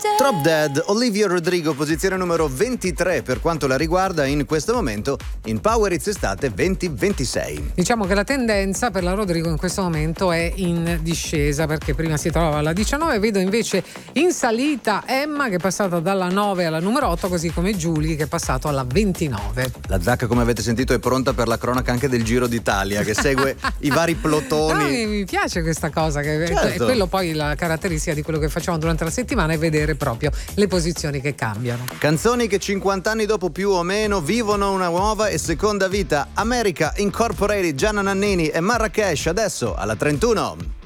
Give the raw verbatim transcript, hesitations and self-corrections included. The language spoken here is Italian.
Drop Dead, Olivia Rodrigo, posizione numero ventitré per quanto la riguarda in questo momento in Power Hits Estate venti ventisei. Diciamo che la tendenza per la Rodrigo in questo momento è in discesa, perché prima si trovava alla diciannove, vedo invece in salita Emma che è passata dalla nove alla numero otto, così come Giulia che è passato alla ventinove. La Zacca, come avete sentito, è pronta per la cronaca anche del Giro d'Italia, che segue i vari plotoni. No, mi, mi piace questa cosa, che certo. È quello poi la caratteristica di quello che facciamo durante la settimana, è vedere proprio le posizioni che cambiano. Canzoni che cinquanta anni dopo più o meno vivono una nuova e seconda vita. America Incorporated, Gianna Nannini e Marrakesh, adesso alla trentuno.